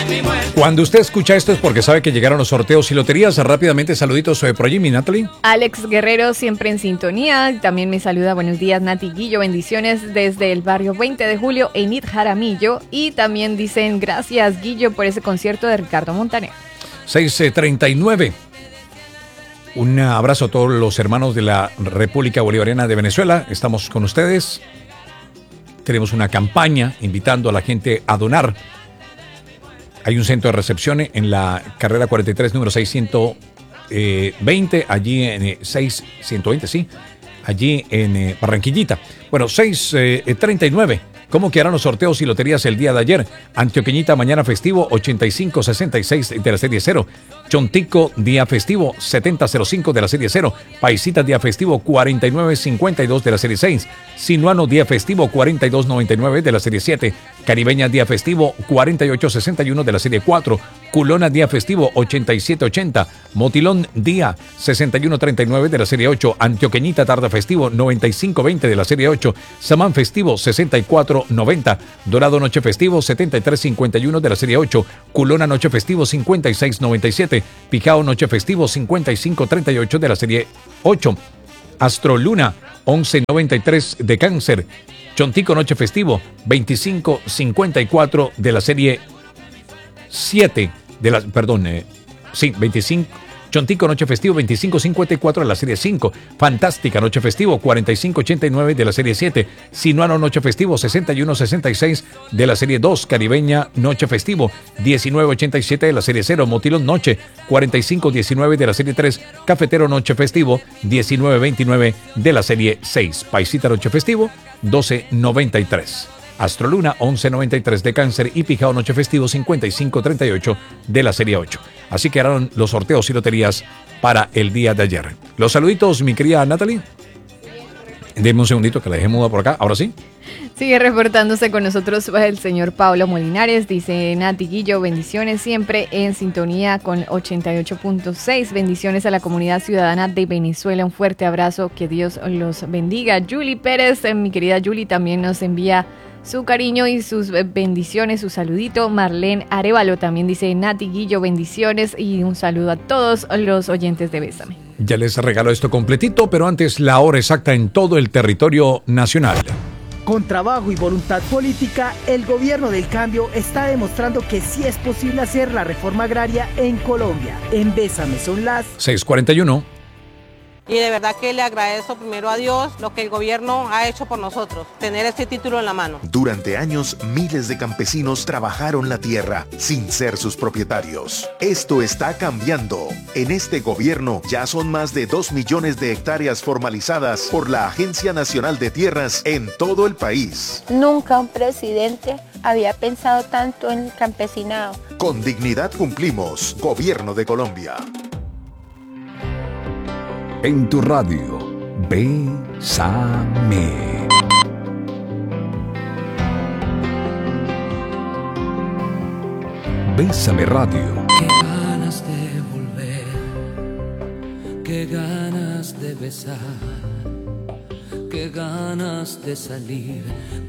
Cuando usted escucha esto es porque sabe que llegaron los sorteos y loterías. Rápidamente, saluditos por Jimmy, Natalie. Alex Guerrero siempre en sintonía. También me saluda, buenos días, Nati Guillo. Bendiciones desde el barrio 20 de julio, Enid Jaramillo. Y también dicen, gracias, Guillo, por ese concierto de Ricardo Montaner. 6:39. Un abrazo a todos los hermanos de la República Bolivariana de Venezuela. Estamos con ustedes. Tenemos una campaña invitando a la gente a donar. Hay un centro de recepción en la carrera 43, número 620, allí en 620, sí, allí en Barranquillita. Bueno, 6:39. ¿Cómo quedaron los sorteos y loterías el día de ayer? Antioqueñita, mañana festivo, 8566 de la serie 0. Chontico, día festivo, 7005 de la serie 0. Paisita, día festivo, 4952 de la serie 6. Sinuano, día festivo, 4299 de la serie 7. Caribeña, día festivo, 4861 de la serie 4. Culona, día festivo, 8780. Motilón, día 6139 de la serie 8. Antioqueñita, tarde festivo, 9520 de la serie 8. Samán festivo, 6490. Dorado, noche festivo, 7351 de la serie 8. Culona, noche festivo, 5697. Pijao, noche festivo, 5538 de la serie 8. Astroluna, 1193 de Cáncer. Chontico, noche festivo, 2554 de la serie 7. 25. Chontico, noche festivo, 2554 de la serie 5. Fantástica, noche festivo, 4589 de la serie 7. Sinuano, noche festivo, 6166 de la serie 2. Caribeña, noche festivo, 1987 de la serie 0. Motilón, noche, 4519 de la serie 3. Cafetero, noche festivo, 1929 de la serie 6. Paisita, noche festivo, 1293. Astroluna, 1193 de Cáncer y Pijao, noche festivo, 5538 de la serie 8. Así quedaron los sorteos y loterías para el día de ayer. Los saluditos, mi querida Natalie. Deme un segundito que la dejé muda por acá. ¿Ahora sí? Sigue reportándose con nosotros el señor Pablo Molinares. Dice, Nati Guillo, bendiciones siempre en sintonía con 88.6. Bendiciones a la comunidad ciudadana de Venezuela. Un fuerte abrazo. Que Dios los bendiga. Julie Pérez, mi querida Julie, también nos envía su cariño y sus bendiciones, su saludito. Marlene Arevalo también dice, Nati Guillo, bendiciones y un saludo a todos los oyentes de Bésame. Ya les regalo esto completito, pero antes la hora exacta en todo el territorio nacional. Con trabajo y voluntad política, el gobierno del cambio está demostrando que sí es posible hacer la reforma agraria en Colombia. En Bésame son las 6:41. Y de verdad que le agradezco primero a Dios lo que el gobierno ha hecho por nosotros, tener este título en la mano. Durante años, miles de campesinos trabajaron la tierra sin ser sus propietarios. Esto está cambiando. En este gobierno ya son más de 2 millones de hectáreas formalizadas por la Agencia Nacional de Tierras en todo el país. Nunca un presidente había pensado tanto en el campesinado. Con dignidad cumplimos. Gobierno de Colombia. En tu radio, Bésame. Bésame Radio. Qué ganas de volver, qué ganas de besar, qué ganas de salir